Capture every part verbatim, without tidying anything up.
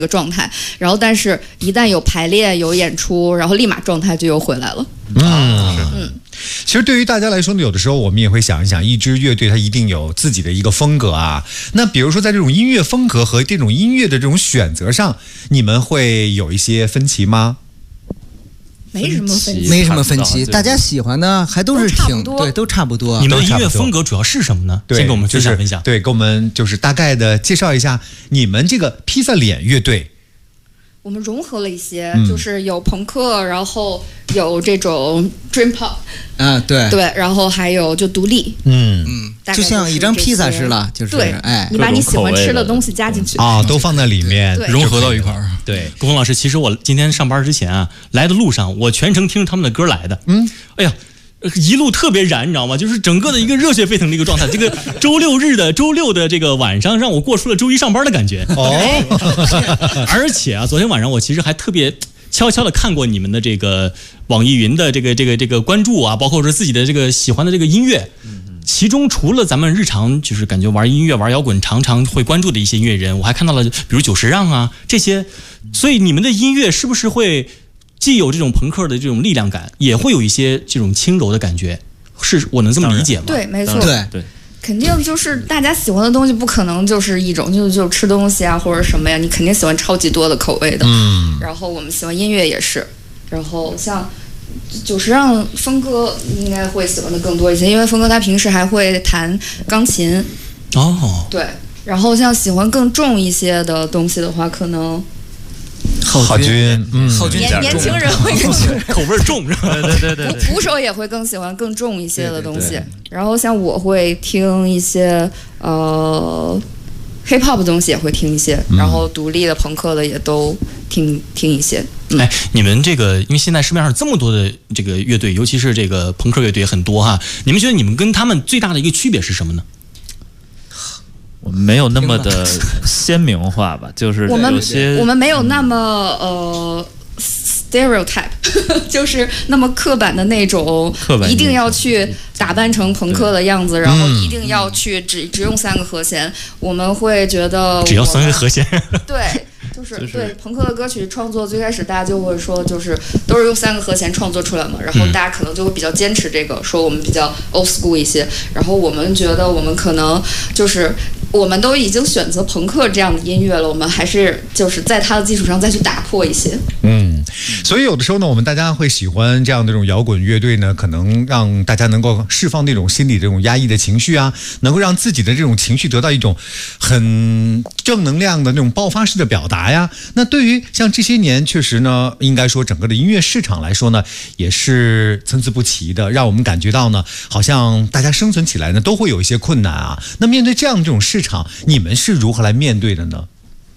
个状态，然后但是一旦有排练有演出，然后立马状态就又回来了。 嗯嗯。其实对于大家来说呢，有的时候我们也会想一想，一支乐队它一定有自己的一个风格啊。那比如说在这种音乐风格和这种音乐的这种选择上，你们会有一些分歧吗？ 没什么分歧， 没什么分歧，大家喜欢的还都是挺对，都差不多。 你们的音乐风格主要是什么呢？先给我们分享分享。 对，给我们就是大概的介绍一下你们这个披萨脸乐队。 我们融合了一些，嗯、就是有朋克，然后有这种 dream pop， 啊，对对，然后还有就独立， 嗯嗯，就像一张披萨似的，就是对， 哎， 你把你喜欢吃的东西加进去啊，都放在里面， 融合到一块儿。对，郭峰老师，其实我今天上班之前啊，来的路上我全程听着他们的歌来的，嗯，哎呀。一路特别燃，你知道吗？就是整个的一个热血沸腾的一个状态。这个周六日的周六的这个晚上，让我过出了周一上班的感觉。哦，而且啊，昨天晚上我其实还特别悄悄的看过你们的这个网易云的这个这个这个关注啊，包括是自己的这个喜欢的这个音乐。其中除了咱们日常就是感觉玩音乐、玩摇滚常常会关注的一些音乐人，我还看到了比如久石让啊这些。所以你们的音乐是不是会？既有这种朋克的这种力量感，也会有一些这种轻柔的感觉，是我能这么理解吗？ 对，没错， 对对， 肯定就是大家喜欢的东西不可能就是一种，就就吃东西啊或者什么呀，你肯定喜欢超级多的口味的。嗯，然后我们喜欢音乐也是，然后像久石让峰哥应该会喜欢的更多一些，因为峰哥他平时还会弹钢琴。 哦， 对，然后像喜欢更重一些的东西的话，可能。 浩军， 嗯，浩军年年轻人会更口味重是吧？ 对对对对， 鼓手也会更喜欢更重一些的东西。对对对，然后像我会听一些呃 hip hop 的东西也会听一些，嗯、然后独立的朋克的也都听听一些。 嗯、哎，你们这个因为现在市面上这么多的这个乐队，尤其是这个朋克乐队很多哈，你们觉得你们跟他们最大的一个区别是什么呢？ 我们没有那么的鲜明化吧，就是有些我们没有那么呃 stereotype， 就是那么刻板的那种，一定要去打扮成朋克的样子，然后一定要去只只用三个和弦。我们会觉得只要三个和弦， 对。就是、就是、对朋克的歌曲创作，最开始大家就会说，就是都是用三个和弦创作出来嘛，然后大家可能就会比较坚持这个，说我们比较 old school 一些。然后我们觉得我们可能就是我们都已经选择朋克这样的音乐了，我们还是就是在它的基础上再去打破一些。 嗯，所以有的时候呢，我们大家会喜欢这样的这种摇滚乐队呢，可能让大家能够释放那种心理这种压抑的情绪啊，能够让自己的这种情绪得到一种很正能量的那种爆发式的表达。呀，那对于像这些年，确实呢，应该说整个的音乐市场来说呢，也是参差不齐的，让我们感觉到呢，好像大家生存起来呢，都会有一些困难啊。那面对这样的这种市场，你们是如何来面对的呢？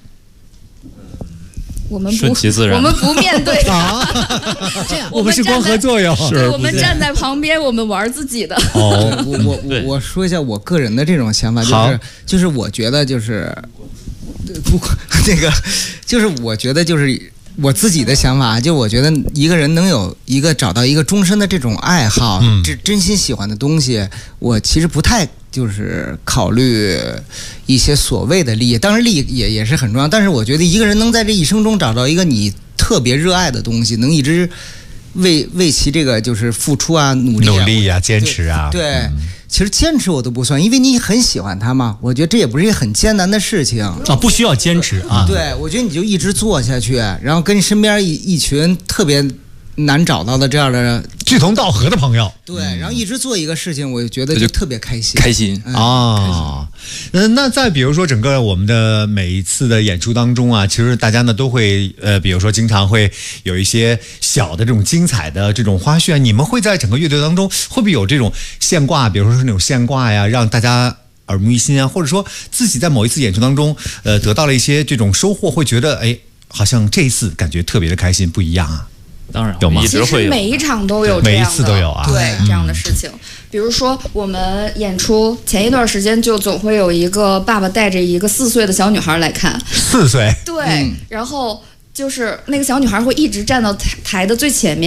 我们不， 我们不面对啊，这样，我们是光合作用， 对，我们站在旁边，我们玩自己的。 哦，我我我我说一下我个人的这种想法，就是就是我觉得就是。不，这个就是我觉得就是我自己的想法，就我觉得一个人能有一个找到一个终身的这种爱好，嗯，这真心喜欢的东西，我其实不太就是考虑一些所谓的利益，当然利益也也是很重要，但是我觉得一个人能在这一生中找到一个你特别热爱的东西，能一直为为其这个就是付出啊、努力啊、 努力啊、坚持啊， 对。对嗯其实坚持我都不算，因为你很喜欢它嘛。我觉得这也不是一个很艰难的事情啊， 不需要坚持啊。 对，我觉得你就一直做下去，然后跟身边一一群特别难找到的这样的志同道合的朋友， 对，然后一直做一个事情，我就觉得就特别开心， 开心啊。嗯，那再比如说整个我们的每一次的演出当中啊，其实大家呢都会呃，比如说经常会有一些小的这种精彩的这种花絮啊，你们会在整个乐队当中会不会有这种现挂，比如说是那种现挂呀，让大家耳目一新啊，或者说自己在某一次演出当中呃得到了一些这种收获，会觉得哎，好像这一次感觉特别的开心，不一样啊。 当然有吗？ 其实每一场都有这样的， 每一次都有啊， 对、嗯、这样的事情。比如说我们演出前一段时间，就总会有一个爸爸带着一个四岁的小女孩来看， 四岁， 对、嗯，然后就是那个小女孩会一直站到台台的最前面。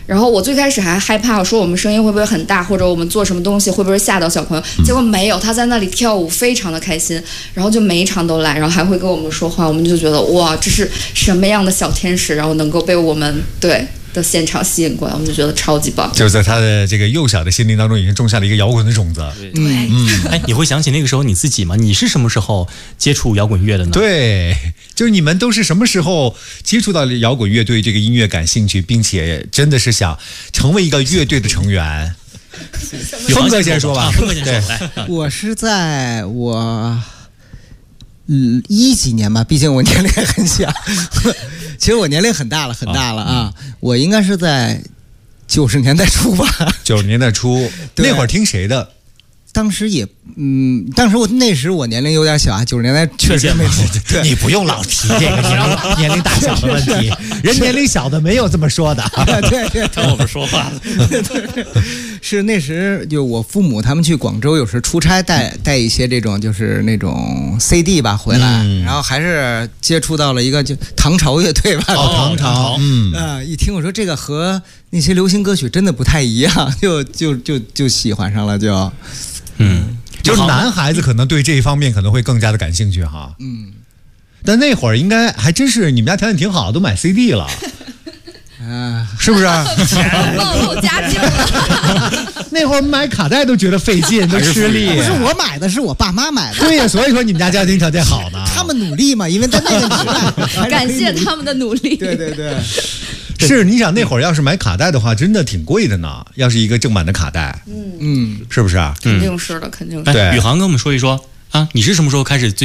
然后我最开始还害怕，说我们声音会不会很大，或者我们做什么东西会不会吓到小朋友。结果没有，他在那里跳舞非常的开心，然后就每一场都来，然后还会跟我们说话，我们就觉得哇，这是什么样的小天使，然后能够被我们对的现场吸引过来，我们就觉得超级棒。 就是在他的这个幼小的心灵当中，已经种下了一个摇滚的种子。 对，嗯，哎，你会想起那个时候你自己吗？你是什么时候接触摇滚乐的呢？ 对，就是你们都是什么时候接触到摇滚乐对这个音乐感兴趣，并且真的是想成为一个乐队的成员？峰哥先说吧。 峰哥先说。来， 我是在我嗯一几年吧，毕竟我年龄还很小。其实我年龄很大了，很大了啊！嗯、我应该是在九十年代初吧。 九十年代初那会儿听谁的？ 当时也嗯，当时我那时我年龄有点小啊，九十年代确实没听。 你不用老提这个年龄年龄大小的问题，人年龄小的没有这么说的。 对对， 听我们说话的。是那时就我父母他们去广州，有时出差带带一些这种就是那种 C D 吧回来，嗯、然后还是接触到了一个就唐朝乐队吧。 哦，唐朝， 嗯啊、呃，一听我说这个和那些流行歌曲真的不太一样，就就就就喜欢上了就。 嗯，就是男孩子可能对这一方面可能会更加的感兴趣哈。嗯，但那会儿应该还真是你们家条件挺好，都买 C D 了，啊，是不是？ 暴露家境了。 那会儿买卡带都觉得费劲，都吃力。 不是我买的，是我爸妈买的。 对呀，所以说你们家家庭条件好呢。 他们努力嘛，因为在那个时代， 感谢他们的努力。 对对对。 是，你想那会儿要是买卡带的话，真的挺贵的呢。要是一个正版的卡带， 嗯嗯， 是不是？ 肯定是的，肯定是。 对， 宇航跟我们说一说啊，你是什么时候开始最